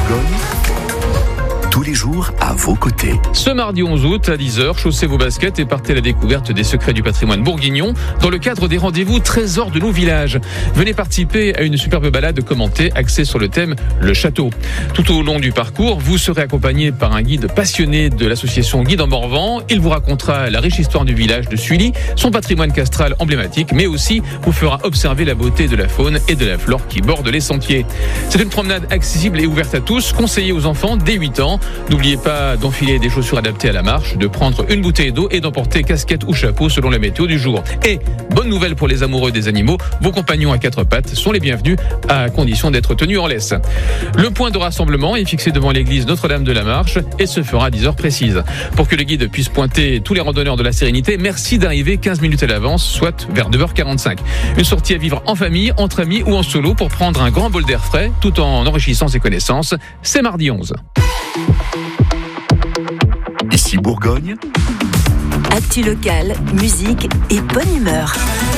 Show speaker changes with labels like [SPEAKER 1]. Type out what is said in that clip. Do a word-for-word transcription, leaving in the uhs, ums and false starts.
[SPEAKER 1] Bourgogne, tous les jours à vos côtés.
[SPEAKER 2] Ce mardi onze août à dix heures, chaussez vos baskets et partez à la découverte des secrets du patrimoine bourguignon dans le cadre des rendez-vous Trésors de nos villages. Venez participer à une superbe balade commentée axée sur le thème Le Château. Tout au long du parcours, vous serez accompagné par un guide passionné de l'association Guide en Morvan. Il vous racontera la riche histoire du village de Sully, son patrimoine castral emblématique, mais aussi vous fera observer la beauté de la faune et de la flore qui bordent les sentiers. C'est une promenade accessible et ouverte à tous, conseillée aux enfants dès huit ans. N'oubliez pas d'enfiler des chaussures adaptées à la marche, de prendre une bouteille d'eau et d'emporter casquette ou chapeau selon la météo du jour. Et bonne nouvelle pour les amoureux des animaux, vos compagnons à quatre pattes sont les bienvenus à condition d'être tenus en laisse. Le point de rassemblement est fixé devant l'église Notre-Dame de la Marche et se fera à dix heures précises. Pour que le guide puisse pointer tous les randonneurs de la Sérénité, merci d'arriver quinze minutes à l'avance, soit vers neuf heures quarante-cinq. Une sortie à vivre en famille, entre amis ou en solo pour prendre un grand bol d'air frais tout en enrichissant ses connaissances. C'est mardi onze.
[SPEAKER 1] Ici Bourgogne,
[SPEAKER 3] actu locale, musique et bonne humeur.